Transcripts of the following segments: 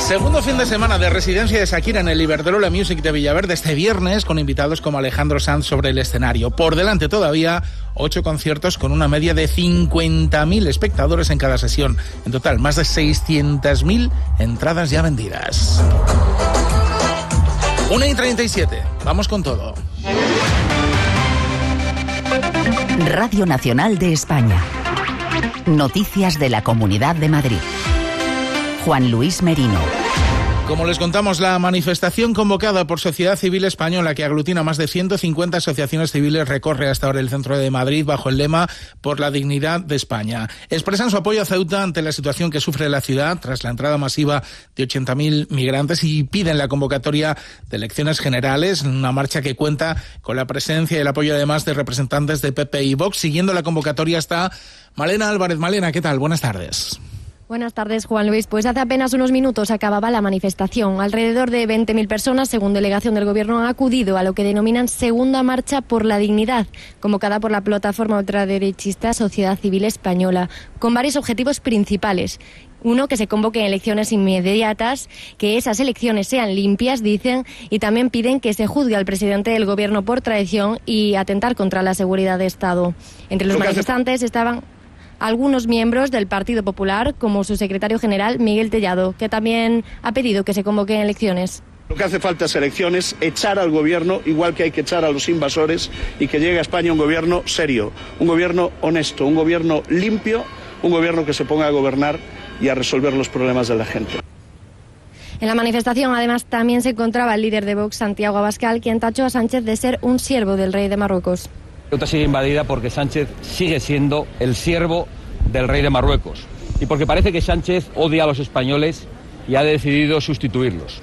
Segundo fin de semana de residencia de Shakira en el Iberdrola Music de Villaverde este viernes, con invitados como Alejandro Sanz sobre el escenario. Por delante todavía 8 conciertos con una media de 50.000 espectadores en cada sesión. En total, más de 600.000 entradas ya vendidas. 1:37. Vamos con todo. Radio Nacional de España. Noticias de la Comunidad de Madrid. Juan Luis Merino. Como les contamos, la manifestación convocada por Sociedad Civil Española, que aglutina más de 150 asociaciones civiles, recorre hasta ahora el centro de Madrid bajo el lema Por la dignidad de España. Expresan su apoyo a Ceuta ante la situación que sufre la ciudad tras la entrada masiva de 80.000 migrantes y piden la convocatoria de elecciones generales, una marcha que cuenta con la presencia y el apoyo además de representantes de PP y Vox. Siguiendo la convocatoria está Malena Álvarez. Malena, ¿qué tal? Buenas tardes. Buenas tardes, Juan Luis. Pues hace apenas unos minutos acababa la manifestación. Alrededor de 20.000 personas, según delegación del Gobierno, han acudido a lo que denominan Segunda Marcha por la Dignidad, convocada por la plataforma ultraderechista Sociedad Civil Española, con varios objetivos principales. Uno, que se convoquen elecciones inmediatas, que esas elecciones sean limpias, dicen, y también piden que se juzgue al presidente del Gobierno por traición y atentar contra la seguridad de Estado. Entre los manifestantes estaban algunos miembros del Partido Popular, como su secretario general, Miguel Tellado, que también ha pedido que se convoquen elecciones. Lo que hace falta es elecciones, echar al gobierno, igual que hay que echar a los invasores, y que llegue a España un gobierno serio, un gobierno honesto, un gobierno limpio, un gobierno que se ponga a gobernar y a resolver los problemas de la gente. En la manifestación, además, también se encontraba el líder de Vox, Santiago Abascal, quien tachó a Sánchez de ser un siervo del rey de Marruecos. Ceuta sigue invadida porque Sánchez sigue siendo el siervo del rey de Marruecos y porque parece que Sánchez odia a los españoles y ha decidido sustituirlos.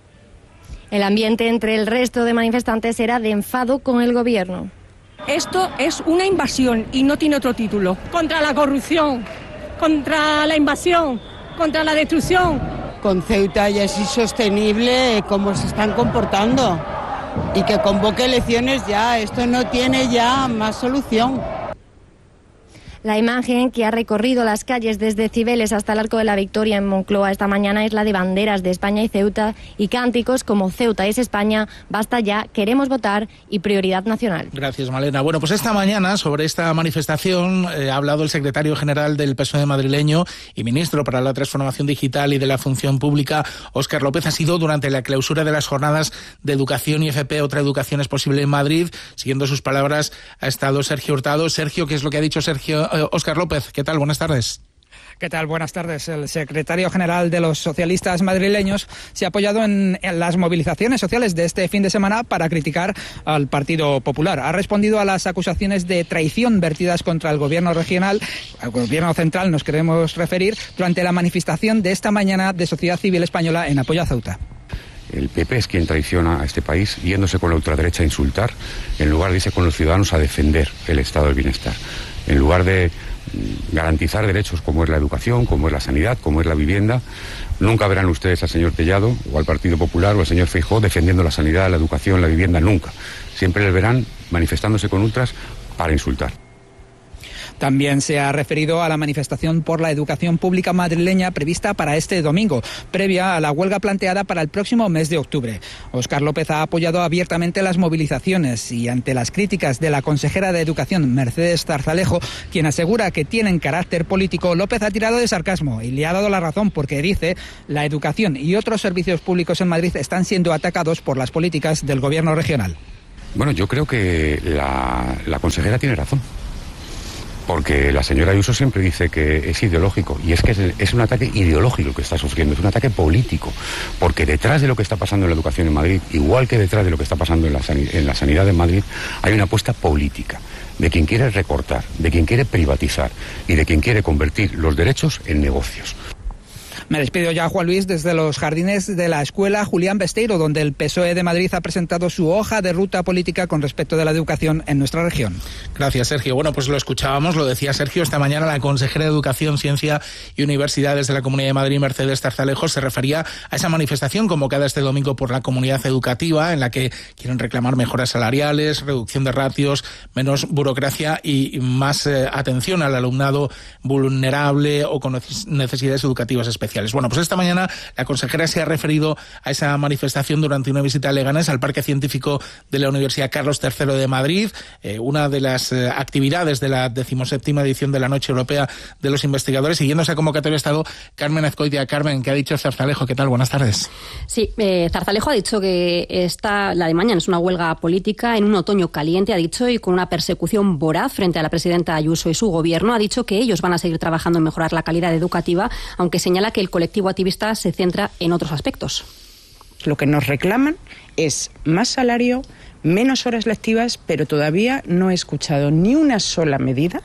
El ambiente entre el resto de manifestantes era de enfado con el gobierno. Esto es una invasión y no tiene otro título. Contra la corrupción, contra la invasión, contra la destrucción. Con Ceuta ya es insostenible cómo se están comportando. Y que convoque elecciones ya, esto no tiene ya más solución. La imagen que ha recorrido las calles desde Cibeles hasta el Arco de la Victoria en Moncloa esta mañana es la de banderas de España y Ceuta y cánticos como Ceuta es España, basta ya, queremos votar y prioridad nacional. Gracias, Malena. Bueno, pues esta mañana sobre esta manifestación ha hablado el secretario general del PSOE madrileño y ministro para la Transformación Digital y de la Función Pública, Óscar López. Ha sido durante la clausura de las jornadas de educación y FP, otra educación es posible en Madrid. Siguiendo sus palabras ha estado Sergio Hurtado. Sergio, ¿qué es lo que ha dicho Óscar López? ¿Qué tal? Buenas tardes. ¿Qué tal? Buenas tardes. El secretario general de los socialistas madrileños se ha apoyado en las movilizaciones sociales de este fin de semana para criticar al Partido Popular. Ha respondido a las acusaciones de traición vertidas contra el gobierno regional, al gobierno central nos queremos referir, durante la manifestación de esta mañana de Sociedad Civil Española en apoyo a Ceuta. El PP es quien traiciona a este país, yéndose con la ultraderecha a insultar, en lugar de irse con los ciudadanos a defender el estado del bienestar. En lugar de garantizar derechos como es la educación, como es la sanidad, como es la vivienda, nunca verán ustedes al señor Tellado o al Partido Popular o al señor Feijóo defendiendo la sanidad, la educación, la vivienda, nunca. Siempre les verán manifestándose con ultras para insultar. También se ha referido a la manifestación por la educación pública madrileña prevista para este domingo, previa a la huelga planteada para el próximo mes de octubre. Óscar López ha apoyado abiertamente las movilizaciones y ante las críticas de la consejera de Educación, Mercedes Zarzalejo, quien asegura que tienen carácter político, López ha tirado de sarcasmo y le ha dado la razón porque dice la educación y otros servicios públicos en Madrid están siendo atacados por las políticas del gobierno regional. Bueno, yo creo que la consejera tiene razón. Porque la señora Ayuso siempre dice que es ideológico, y es que es un ataque ideológico que está sufriendo, es un ataque político, porque detrás de lo que está pasando en la educación en Madrid, igual que detrás de lo que está pasando en la sanidad en Madrid, hay una apuesta política de quien quiere recortar, de quien quiere privatizar y de quien quiere convertir los derechos en negocios. Me despido ya, Juan Luis, desde los jardines de la Escuela Julián Besteiro, donde el PSOE de Madrid ha presentado su hoja de ruta política con respecto de la educación en nuestra región. Gracias, Sergio. Bueno, pues lo escuchábamos, lo decía Sergio, esta mañana la consejera de Educación, Ciencia y Universidades de la Comunidad de Madrid, Mercedes Zarzalejo, se refería a esa manifestación convocada este domingo por la comunidad educativa, en la que quieren reclamar mejoras salariales, reducción de ratios, menos burocracia y más atención al alumnado vulnerable o con necesidades educativas especiales. especiales. Bueno, pues esta mañana la consejera se ha referido a esa manifestación durante una visita a Leganés, al Parque Científico de la Universidad Carlos III de Madrid, una de las actividades de la 17ª edición de la Noche Europea de los Investigadores. Siguiendo esa convocatoria ha estado Carmen Azcoitia. Carmen, ¿qué ha dicho Zarzalejo? ¿Qué tal? Buenas tardes. Sí, Zarzalejo ha dicho que la de mañana es una huelga política en un otoño caliente, ha dicho, y con una persecución voraz frente a la presidenta Ayuso y su gobierno. Ha dicho que ellos van a seguir trabajando en mejorar la calidad educativa, aunque señala que el colectivo activista se centra en otros aspectos. Lo que nos reclaman es más salario, menos horas lectivas, pero todavía no he escuchado ni una sola medida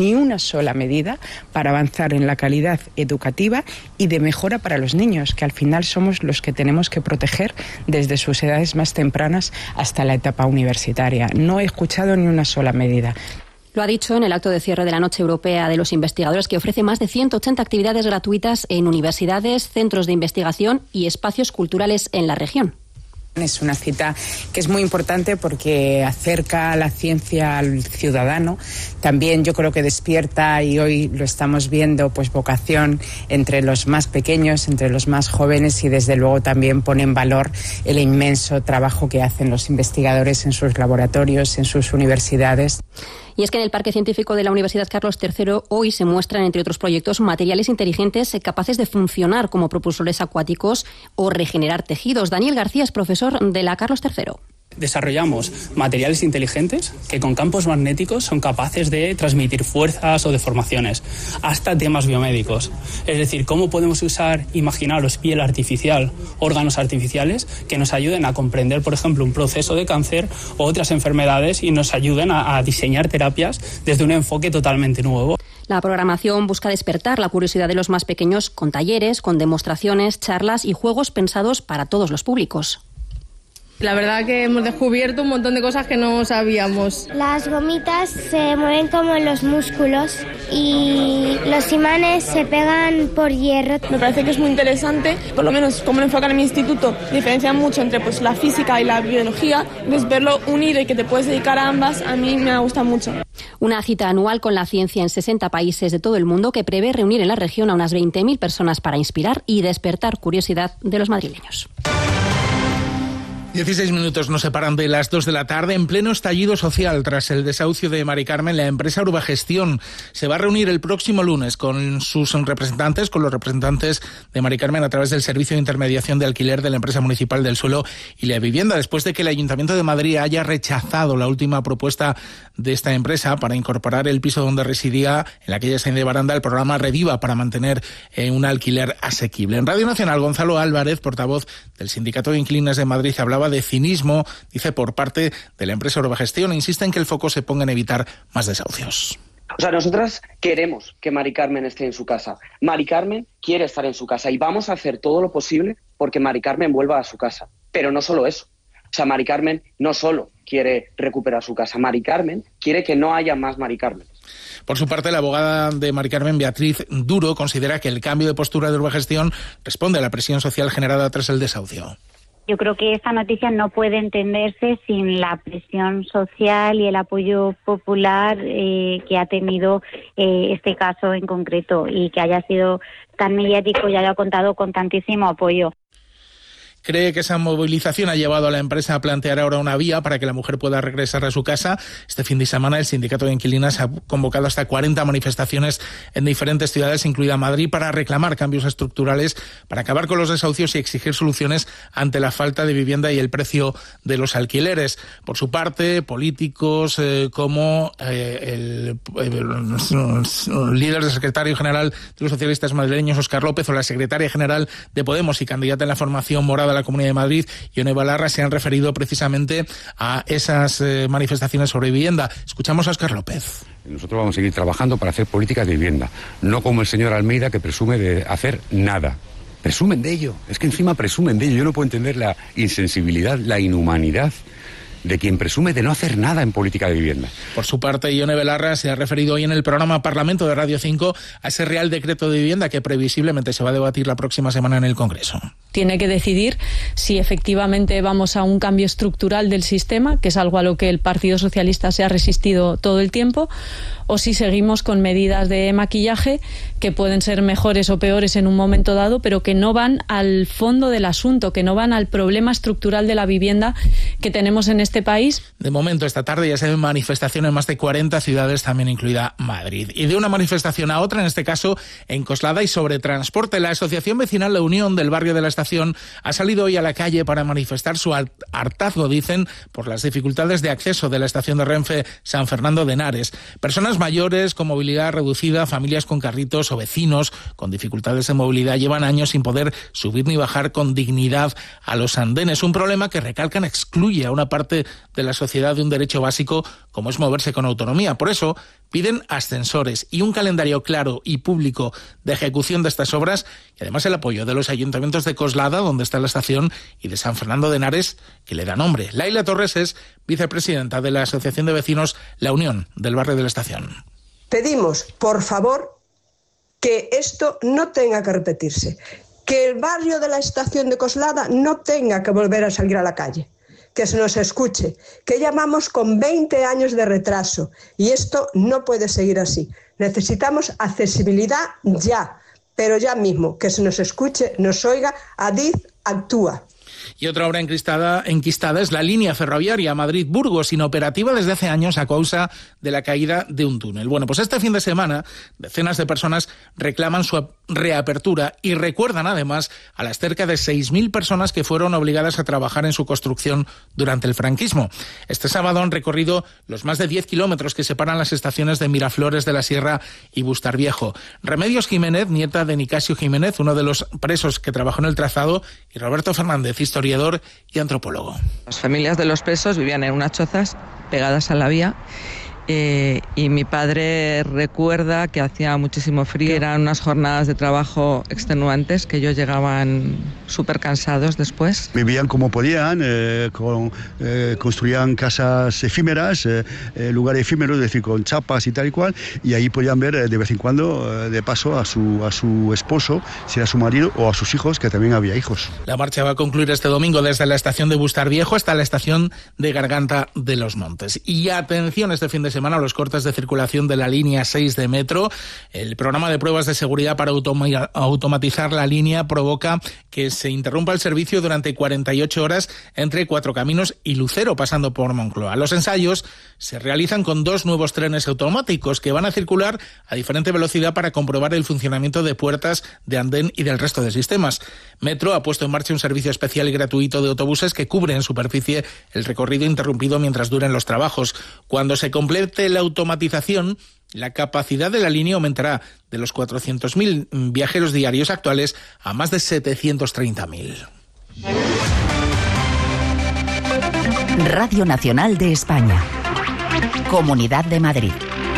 para avanzar en la calidad educativa y de mejora para los niños, que al final somos los que tenemos que proteger desde sus edades más tempranas hasta la etapa universitaria. No he escuchado ni una sola medida. Lo ha dicho en el acto de cierre de la Noche Europea de los Investigadores, que ofrece más de 180 actividades gratuitas en universidades, centros de investigación y espacios culturales en la región. Es una cita que es muy importante porque acerca la ciencia al ciudadano. También yo creo que despierta, y hoy lo estamos viendo, pues vocación entre los más pequeños, entre los más jóvenes, y desde luego también pone en valor el inmenso trabajo que hacen los investigadores en sus laboratorios, en sus universidades. Y es que en el Parque Científico de la Universidad Carlos III hoy se muestran, entre otros proyectos, materiales inteligentes capaces de funcionar como propulsores acuáticos o regenerar tejidos. Daniel García es profesor de la Carlos III. Desarrollamos materiales inteligentes que con campos magnéticos son capaces de transmitir fuerzas o deformaciones, hasta temas biomédicos. Es decir, cómo podemos imaginaros piel artificial, órganos artificiales que nos ayuden a comprender, por ejemplo, un proceso de cáncer o otras enfermedades y nos ayuden a diseñar terapias desde un enfoque totalmente nuevo. La programación busca despertar la curiosidad de los más pequeños con talleres, con demostraciones, charlas y juegos pensados para todos los públicos. La verdad que hemos descubierto un montón de cosas que no sabíamos. Las gomitas se mueven como los músculos y los imanes se pegan por hierro. Me parece que es muy interesante, por lo menos como lo enfocan en mi instituto, diferencian mucho entre la física y la biología, entonces verlo unido y que te puedes dedicar a ambas, a mí me gusta mucho. Una cita anual con la ciencia en 60 países de todo el mundo que prevé reunir en la región a unas 20.000 personas para inspirar y despertar curiosidad de los madrileños. 16 minutos nos separan de las 2 de la tarde. En pleno estallido social tras el desahucio de Mari Carmen, la empresa Urbagestión se va a reunir el próximo lunes con sus representantes, con los representantes de Mari Carmen, a través del Servicio de Intermediación de Alquiler de la Empresa Municipal del Suelo y la Vivienda, después de que el Ayuntamiento de Madrid haya rechazado la última propuesta de esta empresa para incorporar el piso donde residía, en la calle Sainz de Baranda, el programa Reviva, para mantener un alquiler asequible. En Radio Nacional, Gonzalo Álvarez, portavoz del Sindicato de Inquilinos de Madrid, hablaba de cinismo, dice, por parte de la empresa Urbagestión, e insiste en que el foco se ponga en evitar más desahucios. O sea, nosotras queremos que Mari Carmen esté en su casa. Mari Carmen quiere estar en su casa y vamos a hacer todo lo posible porque Mari Carmen vuelva a su casa. Pero no solo eso. O sea, Mari Carmen no solo quiere recuperar su casa, Mari Carmen quiere que no haya más Mari Carmen. Por su parte, la abogada de Mari Carmen, Beatriz Duro, considera que el cambio de postura de Urbagestión responde a la presión social generada tras el desahucio. Yo creo que esta noticia no puede entenderse sin la presión social y el apoyo popular que ha tenido este caso en concreto, y que haya sido tan mediático y haya contado con tantísimo apoyo. Cree que esa movilización ha llevado a la empresa a plantear ahora una vía para que la mujer pueda regresar a su casa. Este fin de semana el Sindicato de Inquilinas ha convocado hasta 40 manifestaciones en diferentes ciudades, incluida Madrid, para reclamar cambios estructurales, para acabar con los desahucios y exigir soluciones ante la falta de vivienda y el precio de los alquileres. Por su parte, políticos como el líder del secretario general de los socialistas madrileños, Óscar López, o la secretaria general de Podemos y candidata en la formación morada de la Comunidad de Madrid, Ione Belarra, se han referido precisamente a esas manifestaciones sobre vivienda. Escuchamos a Óscar López. Nosotros vamos a seguir trabajando para hacer políticas de vivienda, no como el señor Almeida, que presume de hacer nada. Presumen de ello, es que encima presumen de ello. Yo no puedo entender la insensibilidad, la inhumanidad de quien presume de no hacer nada en política de vivienda. Por su parte, Ione Belarra se ha referido hoy en el programa Parlamento de Radio 5 a ese Real Decreto de Vivienda que previsiblemente se va a debatir la próxima semana en el Congreso. tiene que decidir si efectivamente vamos a un cambio estructural del sistema, que es algo a lo que el Partido Socialista se ha resistido todo el tiempo, o si seguimos con medidas de maquillaje que pueden ser mejores o peores en un momento dado, pero que no van al fondo del asunto, que no van al problema estructural de la vivienda que tenemos en este país. De momento, esta tarde ya se ven manifestaciones en más de 40 ciudades, también incluida Madrid. Y de una manifestación a otra, en este caso en Coslada y sobre transporte, la Asociación Vecinal La Unión del barrio de la Estación ha salido hoy a la calle para manifestar su hartazgo, dicen, por las dificultades de acceso de la estación de Renfe San Fernando de Henares. Personas mayores con movilidad reducida, familias con carritos o vecinos con dificultades de movilidad llevan años sin poder subir ni bajar con dignidad a los andenes. Un problema que, recalcan, excluye a una parte de la sociedad de un derecho básico como es moverse con autonomía. Por eso piden ascensores y un calendario claro y público de ejecución de estas obras, y además el apoyo de los ayuntamientos de Coslada, donde está la estación, y de San Fernando de Henares, que le da nombre. Laila Torres es vicepresidenta de la Asociación de Vecinos La Unión del barrio de la Estación. Pedimos, por favor, que esto no tenga que repetirse, que el barrio de la Estación de Coslada no tenga que volver a salir a la calle, que se nos escuche, que llamamos con 20 años de retraso y esto no puede seguir así. Necesitamos accesibilidad ya, pero ya mismo, que se nos escuche, nos oiga. Adif actúa. Y otra obra enquistada es la línea ferroviaria Madrid-Burgos, inoperativa desde hace años a causa de la caída de un túnel. Bueno, pues este fin de semana decenas de personas reclaman su reapertura y recuerdan además a las cerca de 6.000 personas que fueron obligadas a trabajar en su construcción durante el franquismo. Este sábado han recorrido los más de 10 kilómetros que separan las estaciones de Miraflores de la Sierra y Bustarviejo. Remedios Jiménez, nieta de Nicasio Jiménez, uno de los presos que trabajó en el trazado, y Roberto Fernández, historiador y antropólogo. Las familias de los presos vivían en unas chozas pegadas a la vía. Y mi padre recuerda que hacía muchísimo frío, eran unas jornadas de trabajo extenuantes, que ellos llegaban súper cansados después. Vivían como podían, construían casas efímeras, lugares efímeros, es decir, con chapas y tal y cual, y ahí podían ver de vez en cuando, de paso, a su esposo, si era su marido, o a sus hijos, que también había hijos. La marcha va a concluir este domingo desde la estación de Bustarviejo hasta la estación de Garganta de los Montes. Y atención, este fin de semana a los cortes de circulación de la línea 6 de metro. El programa de pruebas de seguridad para automatizar la línea provoca que se interrumpa el servicio durante 48 horas entre Cuatro Caminos y Lucero, pasando por Moncloa. Los ensayos se realizan con 2 nuevos trenes automáticos que van a circular a diferente velocidad para comprobar el funcionamiento de puertas, de andén y del resto de sistemas. Metro ha puesto en marcha un servicio especial y gratuito de autobuses que cubre en superficie el recorrido interrumpido mientras duren los trabajos. Cuando se complete la automatización, la capacidad de la línea aumentará de los 400.000 viajeros diarios actuales a más de 730.000. Radio Nacional de España. Comunidad de Madrid.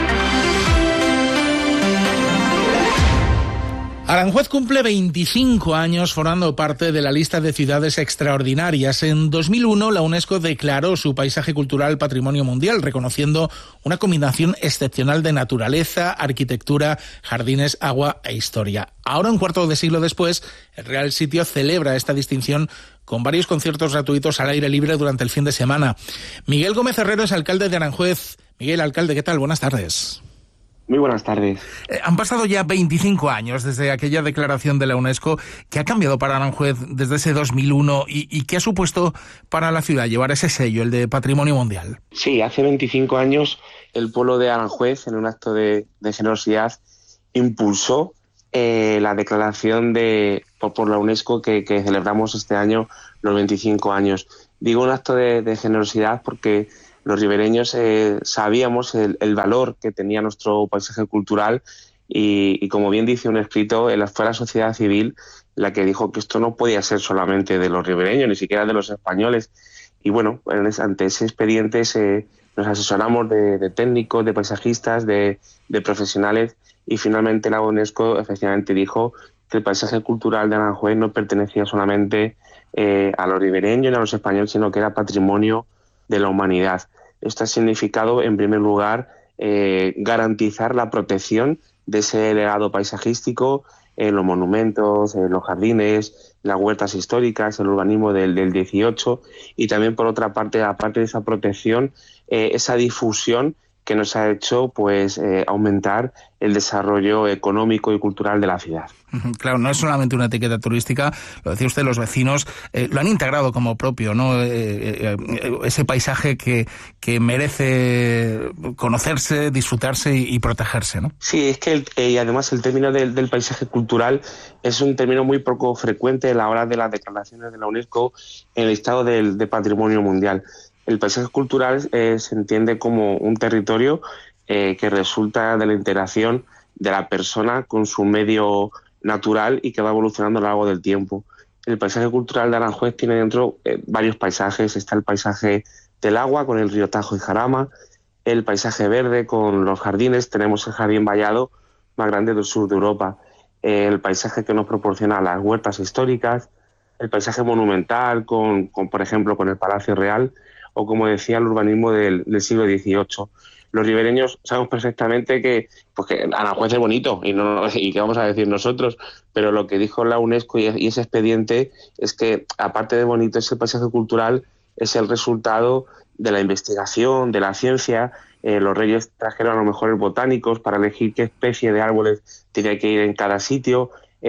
Aranjuez cumple 25 años formando parte de la lista de ciudades extraordinarias. En 2001 la UNESCO declaró su paisaje cultural Patrimonio Mundial, reconociendo una combinación excepcional de naturaleza, arquitectura, jardines, agua e historia. Ahora, un cuarto de siglo después, el Real Sitio celebra esta distinción con varios conciertos gratuitos al aire libre durante el fin de semana. Miguel Gómez Herrero es alcalde de Aranjuez. Miguel, alcalde, ¿qué tal? Buenas tardes. Muy buenas tardes. Han pasado ya 25 años desde aquella declaración de la UNESCO. ¿Qué ha cambiado para Aranjuez desde ese 2001 y qué ha supuesto para la ciudad llevar ese sello, el de Patrimonio Mundial? Sí, hace 25 años el pueblo de Aranjuez, en un acto de generosidad, impulsó la declaración por la UNESCO que celebramos este año los 25 años. Digo un acto de generosidad porque los ribereños sabíamos el valor que tenía nuestro paisaje cultural y como bien dice un escrito, fue la sociedad civil la que dijo que esto no podía ser solamente de los ribereños, ni siquiera de los españoles. Y bueno, ante ese expediente nos asesoramos de técnicos, de paisajistas, de profesionales y finalmente la UNESCO efectivamente dijo que el paisaje cultural de Aranjuez no pertenecía solamente a los ribereños ni a los españoles, sino que era patrimonio de la humanidad. Esto ha significado, en primer lugar, garantizar la protección de ese legado paisajístico los monumentos, los jardines, las huertas históricas, el urbanismo del 18 y también por otra parte, aparte de esa protección, esa difusión que nos ha hecho pues aumentar el desarrollo económico y cultural de la ciudad. Claro, no es solamente una etiqueta turística, lo decía usted, los vecinos lo han integrado como propio, ¿no? Ese paisaje que merece conocerse, disfrutarse y protegerse, ¿no? Sí, es que y además el término del paisaje cultural es un término muy poco frecuente a la hora de las declaraciones de la UNESCO en el listado de Patrimonio Mundial. El paisaje cultural se entiende como un territorio que resulta de la interacción de la persona con su medio natural y que va evolucionando a lo largo del tiempo. El paisaje cultural de Aranjuez tiene dentro varios paisajes. Está el paisaje del agua con el río Tajo y Jarama, el paisaje verde con los jardines, tenemos el Jardín Vallado más grande del sur de Europa, el paisaje que nos proporciona las huertas históricas, el paisaje monumental con por ejemplo, con el Palacio Real, o como decía, el urbanismo del siglo XVIII. Los ribereños sabemos perfectamente que Aranjuez es bonito y qué vamos a decir nosotros, pero lo que dijo la UNESCO y ese expediente es que, aparte de bonito, ese paisaje cultural es el resultado de la investigación, de la ciencia. Los reyes trajeron a los mejores botánicos para elegir qué especie de árboles tenía que ir en cada sitio,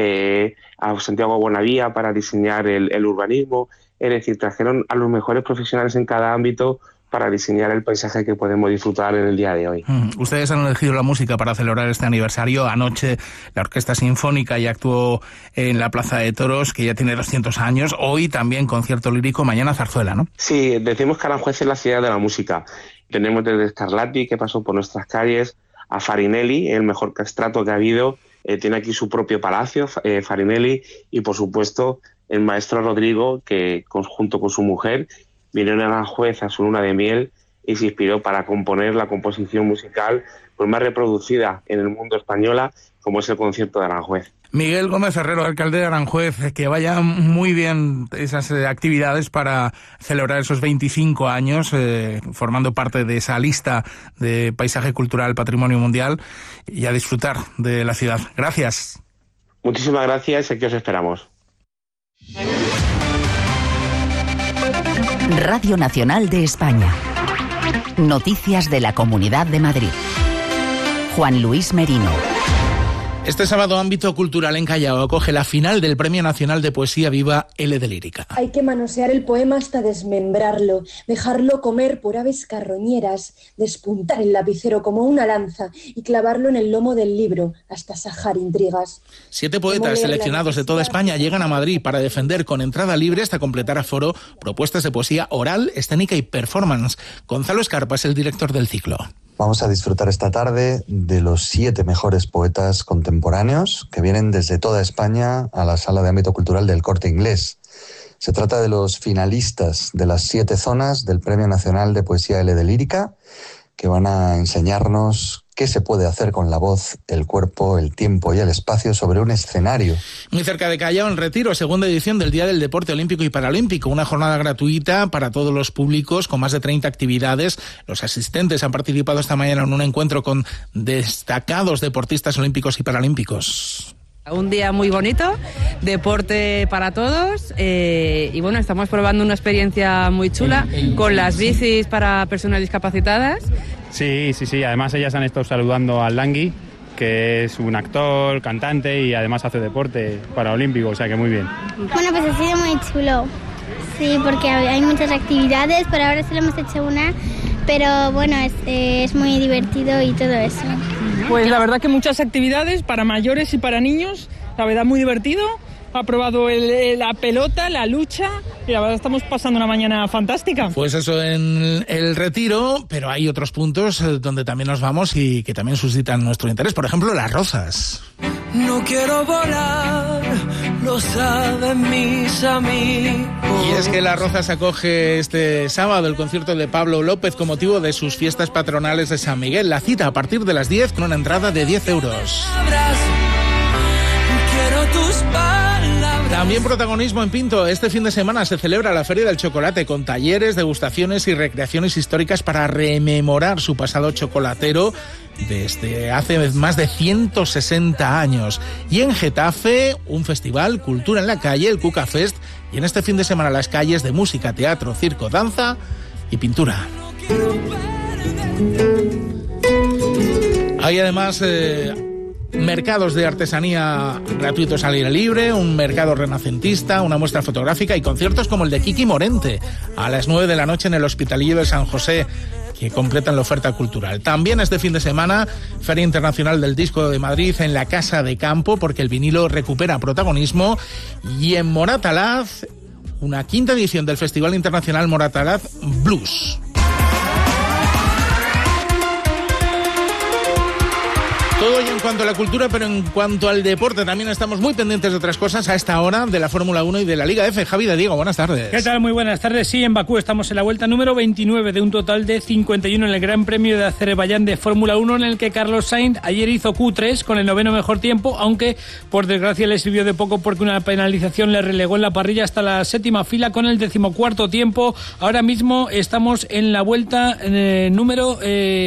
a Santiago Bonavía para diseñar el urbanismo. Es decir, trajeron a los mejores profesionales en cada ámbito para diseñar el paisaje que podemos disfrutar en el día de hoy. Ustedes han elegido la música para celebrar este aniversario. Anoche la Orquesta Sinfónica ya actuó en la Plaza de Toros, que ya tiene 200 años. Hoy también concierto lírico, mañana zarzuela, ¿no? Sí, decimos que Aranjuez es la ciudad de la música. Tenemos desde Scarlatti, que pasó por nuestras calles, a Farinelli, el mejor castrato que ha habido. Tiene aquí su propio palacio, Farinelli, y por supuesto el maestro Rodrigo, que junto con su mujer vinieron a Aranjuez a su luna de miel y se inspiró para componer la composición musical pues más reproducida en el mundo española, como es el concierto de Aranjuez. Miguel Gómez Ferrero, alcalde de Aranjuez, que vaya muy bien esas actividades para celebrar esos 25 años, formando parte de esa lista de paisaje cultural Patrimonio Mundial, y a disfrutar de la ciudad. Gracias. Muchísimas gracias y aquí os esperamos. Radio Nacional de España. Noticias de la Comunidad de Madrid. Juan Luis Merino. Este sábado, Ámbito Cultural en Callao acoge la final del Premio Nacional de Poesía Viva L de Lírica. Hay que manosear el poema hasta desmembrarlo, dejarlo comer por aves carroñeras, despuntar el lapicero como una lanza y clavarlo en el lomo del libro hasta sajar intrigas. 7 poetas seleccionados de toda España llegan a Madrid para defender con entrada libre hasta completar aforo propuestas de poesía oral, escénica y performance. Gonzalo Escarpa es el director del ciclo. Vamos a disfrutar esta tarde de los 7 mejores poetas contemporáneos que vienen desde toda España a la Sala de Ámbito Cultural del Corte Inglés. Se trata de los finalistas de las 7 zonas del Premio Nacional de Poesía L de Lírica, que van a enseñarnos qué se puede hacer con la voz, el cuerpo, el tiempo y el espacio sobre un escenario. Muy cerca de Callao, en Retiro, segunda edición del Día del Deporte Olímpico y Paralímpico, una jornada gratuita para todos los públicos con más de 30 actividades. Los asistentes han participado esta mañana en un encuentro con destacados deportistas olímpicos y paralímpicos. Un día muy bonito, deporte para todos y bueno, estamos probando una experiencia muy chula con las bicis para personas discapacitadas. Sí, además ellas han estado saludando al Langui, que es un actor, cantante y además hace deporte paralímpico, o sea que muy bien. Bueno, pues ha sido muy chulo, sí, porque hay muchas actividades, por ahora solo hemos hecho una, pero bueno, es muy divertido y todo eso. Pues la verdad que muchas actividades para mayores y para niños, la verdad muy divertido. Ha probado la pelota, la lucha y la verdad estamos pasando una mañana fantástica. Pues eso en el Retiro, pero hay otros puntos donde también nos vamos y que también suscitan nuestro interés. Por ejemplo, Las Rozas. No quiero volar, lo saben mis amigos. Y es que Las Rozas acoge este sábado el concierto de Pablo López con motivo de sus fiestas patronales de San Miguel. La cita a partir de las 10 con una entrada de 10 euros. Quiero tus palabras. También protagonismo en Pinto. Este fin de semana se celebra la Feria del Chocolate con talleres, degustaciones y recreaciones históricas para rememorar su pasado chocolatero desde hace más de 160 años. Y en Getafe, un festival, Cultura en la Calle, el Cuca Fest, y en este fin de semana las calles de música, teatro, circo, danza y pintura. Hay además mercados de artesanía gratuitos al aire libre, un mercado renacentista, una muestra fotográfica y conciertos como el de Kiki Morente a las 9 de la noche en el Hospitalillo de San José, que completan la oferta cultural. También este fin de semana, Feria Internacional del Disco de Madrid en la Casa de Campo, porque el vinilo recupera protagonismo, y en Moratalaz, una quinta edición del Festival Internacional Moratalaz Blues. Todo y en cuanto a la cultura, pero en cuanto al deporte también estamos muy pendientes de otras cosas a esta hora, de la Fórmula 1 y de la Liga F. Javi de Diego, buenas tardes. ¿Qué tal? Muy buenas tardes. Sí, en Bakú estamos en la vuelta número 29 de un total de 51 en el Gran Premio de Azerbaiyán de Fórmula 1, en el que Carlos Sainz ayer hizo Q3 con el 9º mejor tiempo, aunque por desgracia le sirvió de poco porque una penalización le relegó en la parrilla hasta la 7ª fila con el 14º tiempo. Ahora mismo estamos en la vuelta número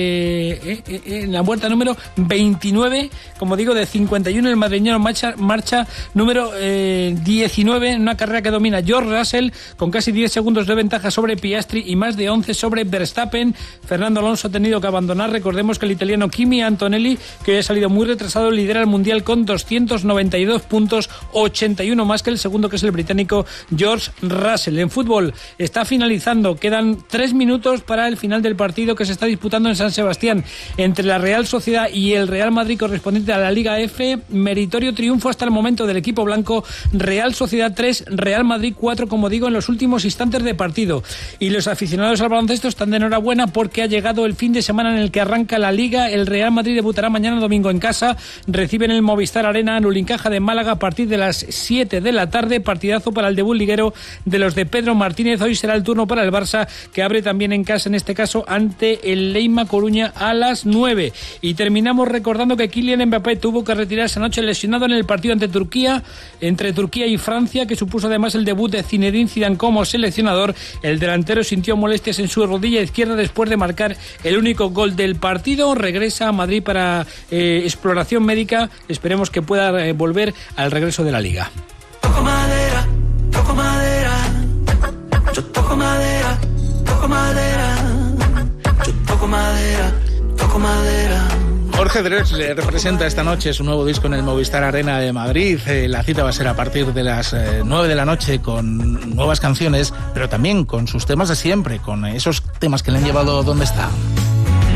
29, como digo, de 51. El madrileño marcha número 19 en una carrera que domina George Russell con casi 10 segundos de ventaja sobre Piastri y más de 11 sobre Verstappen. Fernando Alonso ha tenido que abandonar. Recordemos que el italiano Kimi Antonelli, que hoy ha salido muy retrasado, lidera el Mundial con 292 puntos, 81 más que el segundo, que es el británico George Russell. En fútbol está finalizando, quedan 3 minutos para el final del partido que se está disputando en San Sebastián entre la Real Sociedad y el Real Madrid, correspondiente a la Liga F. Meritorio triunfo hasta el momento del equipo blanco. Real Sociedad 3, Real Madrid 4, como digo, en los últimos instantes de partido. Y los aficionados al baloncesto están de enhorabuena porque ha llegado el fin de semana en el que arranca la Liga. El Real Madrid debutará mañana domingo en casa. Reciben el Movistar Arena en Ulincaja de Málaga a partir de las 7 de la tarde. Partidazo para el debut liguero de los de Pedro Martínez. Hoy será el turno para el Barça, que abre también en casa, en este caso ante el Leima Coruña a las 9. Y terminamos recordando que Kylian Mbappé tuvo que retirarse anoche lesionado en el partido entre Turquía y Francia, que supuso además el debut de Zinedine Zidane como seleccionador. El delantero sintió molestias en su rodilla izquierda después de marcar el único gol del partido. Regresa a Madrid para exploración médica. Esperemos que pueda volver al regreso de la Liga. Toco madera, toco madera. Yo toco madera, toco madera. Yo toco madera, toco madera. Jorge Drexler representa esta noche su nuevo disco en el Movistar Arena de Madrid. La cita va a ser a partir de las 9 de la noche con nuevas canciones, pero también con sus temas de siempre, con esos temas que le han llevado donde está.